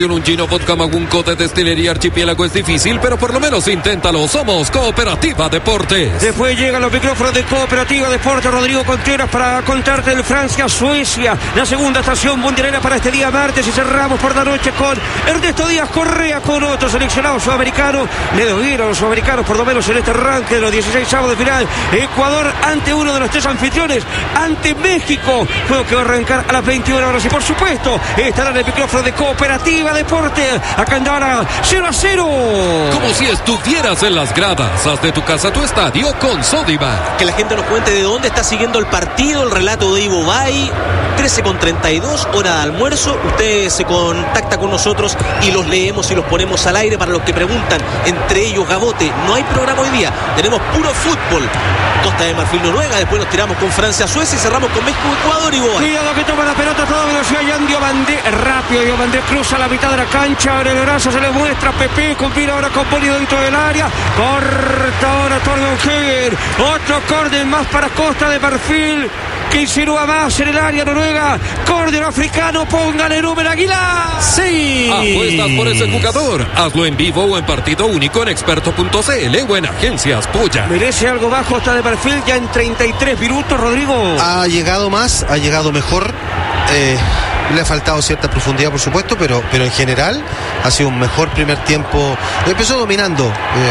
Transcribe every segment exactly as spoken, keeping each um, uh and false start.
Un Gino Vodka Magunco de Destilería Archipiélago es difícil, pero por lo menos inténtalo. Somos Cooperativa Deportes. Después llegan los micrófonos de Cooperativa Deportes. Rodrigo Contreras para contarte el Francia-Suecia, la segunda estación mundialera para este día martes, y cerramos por la noche con Ernesto Díaz Correa, con otro seleccionado sudamericano. Le dieron a los sudamericanos por lo menos en este arranque de los dieciséis sábados de final. Ecuador ante uno de los tres anfitriones, ante México, juego que va a arrancar a las veintiuna horas, y por supuesto estará en el micrófono de Cooperativa Deporte. Acá en Dara, cero a cero. Como si estuvieras en las gradas. Haz de tu casa tu estadio con Sodimac. Que la gente nos cuente de dónde está siguiendo el partido, el relato de Ivo Bay. trece con treinta y dos, hora de almuerzo. Usted se contacta con nosotros y los leemos y los ponemos al aire para los que preguntan. Entre ellos Gabote. No hay programa hoy día. Tenemos puro fútbol. Costa de Marfil, Noruega. Después nos tiramos con Francia, Suecia y cerramos con México, Ecuador y Ivo Bay. Cuidado que toma la pelota a toda velocidad. Jan Diomandé, rápido. Diomandé cruza la mitad de la cancha. Abre el brazo, se le muestra Pepe. Combina ahora con Boni dentro del área. Corta ahora Torben Heger. Otro córner más para Costa de Marfil, que insinúa más en el área Noruega. Córner africano, póngale número Aguilar. Sí. Apuestas por ese jugador. Hazlo en vivo o en partido único en experto punto c l o en Agencias Polla. Merece algo más Costa de Marfil ya en treinta y tres minutos, Rodrigo. Ha llegado más, ha llegado mejor. Eh, le ha faltado cierta profundidad, por supuesto, pero, pero en general ha sido un mejor primer tiempo. Empezó dominando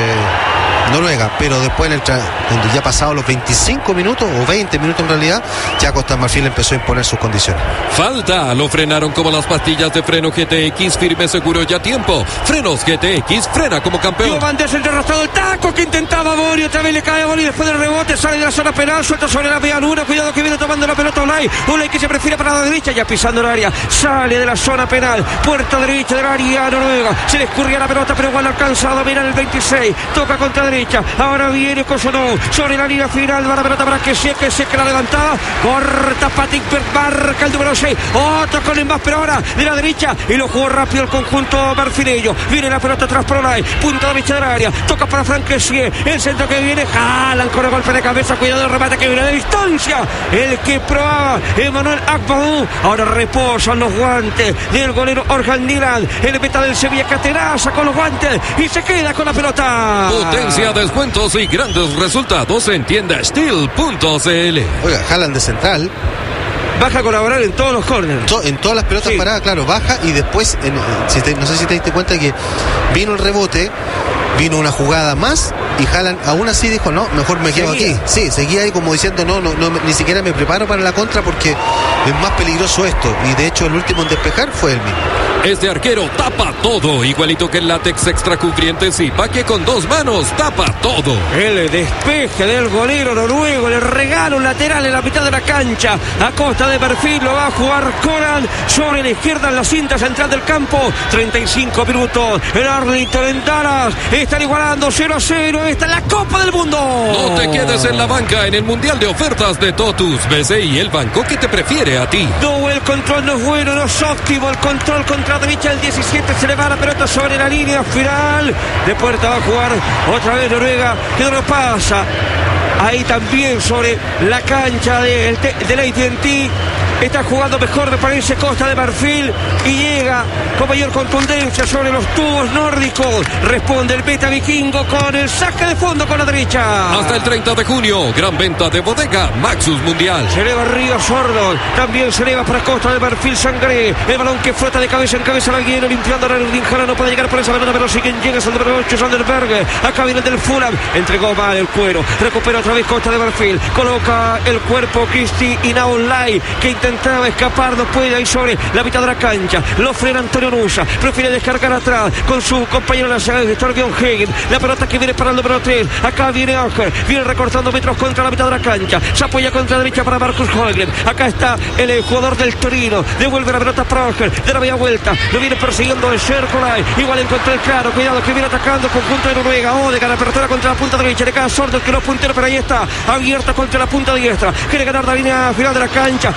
eh, Noruega, pero después en el tra- ya pasados los veinticinco minutos o veinte minutos en realidad, ya Costa de Marfil empezó a imponer sus condiciones. Falta, lo frenaron como las pastillas de freno G T X, firme, seguro y a tiempo. Frenos G T X, frena como campeón. Diomandé es el derrotado, el taco que intentaba Boni, otra vez le cae a Boni después del rebote, sale de la zona penal, suelta sobre la media luna, cuidado que viene tomando la pelota Olay, Olay que se prefiere para la derecha, ya pisando el área, sale de la zona penal, puerta derecha del área Noruega, se le escurría la pelota pero igual alcanza a dominar el veintiséis, toca contra derecha, ahora viene Kosono, sobre la línea final, va la pelota para que se que se que la levantaba, corta Patrick marca el número seis, otro con el más pero ahora de la derecha, y lo jugó rápido el conjunto marfileño, viene la pelota atrás por Olay, punta derecha del área, toca para Frank Kessié, el centro que viene, jalan con el golpe de cabeza, cuidado el remate que viene de distancia, el que probaba Emmanuel Akbahou, ahora reposan los guantes del golero Orhan Nilan, el meta del Sevilla que atenaza con los guantes y se queda con la pelota. Potencia, descuentos y grandes resultados en tienda steel punto c l. Oiga, Haaland de central. Baja a colaborar en todos los corners. To- en todas las pelotas Sí. paradas, claro, baja y después, en, si te- no sé si te diste cuenta que vino el rebote, vino una jugada más y Haaland aún así dijo, no, mejor me quedo Seguía. aquí. Sí, seguía ahí como diciendo, no, no, no, ni siquiera me preparo para la contra porque es más peligroso esto. Y de hecho el último en despejar fue él mismo. Este arquero tapa todo, igualito que el látex extra cubriente Zipa, que con dos manos tapa todo. El despeje del golero noruego, le regala un lateral en la mitad de la cancha. A Costa de Marfil lo va a jugar Conan sobre la izquierda en la cinta central del campo. treinta y cinco minutos. El Arlington en Dallas. Están igualando cero a cero. Esta es la Copa del Mundo. No te quedes en la banca en el Mundial de Ofertas de Totus. B C I, el banco que te prefiere a ti. No, el control no es bueno, no es óptimo. El control contra derecha del diecisiete, se le va la pelota sobre la línea final. De puerta va a jugar otra vez Noruega, que no lo pasa. Ahí también sobre la cancha de, de la A T and T. Está jugando mejor, me parece, Costa de Marfil. Y llega con mayor contundencia sobre los tubos nórdicos. Responde el beta vikingo con el saque de fondo con la derecha. Hasta el treinta de junio, gran venta de bodega Maxus Mundial. Se eleva arriba Sordo. También se eleva para Costa de Marfil Sangré. El balón que flota de cabeza en cabeza la guía, limpiando a Erling Haaland. No puede llegar por esa pelota, pero siguen, llega el número ocho, Sanderberg. Acá viene el del Fulham. Entregó mal el cuero. Recupera otra vez Costa de Marfil. Coloca el cuerpo Cristi Inaolai, que intentaba escapar, no puede, ahí sobre la mitad de la cancha. Lo frena Antonio Nusa. Prefiere descargar atrás con su compañero de la saga de Torbjörn Hagen. La pelota que viene para el número tres. Acá viene Ángel. Viene recortando metros contra la mitad de la cancha. Se apoya contra la derecha para Marcus Højlund. Acá está el, el jugador del Torino. Devuelve la pelota para Ángel. De la media vuelta. Lo viene persiguiendo el Sherkolai. Igual encontró el claro. Cuidado que viene atacando el conjunto de Noruega. Odegaard, apertura contra la punta derecha. Le cae Sordo que no es puntero, pero ahí está. Abierta contra la punta diestra. Quiere ganar la línea final de la cancha. Es para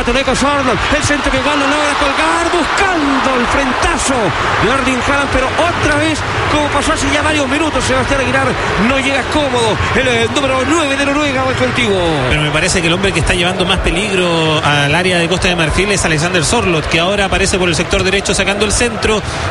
Patuleco Sordo, el centro que gana, logra colgar, buscando el frentazo de Erling Haaland, pero otra vez, como pasó hace ya varios minutos, Sebastián Aguilar no llega cómodo. El, el número nueve de Noruega, voy contigo. Pero me parece que el hombre que está llevando más peligro al área de Costa de Marfil es Alexander Sorloth, que ahora aparece por el sector derecho sacando el centro.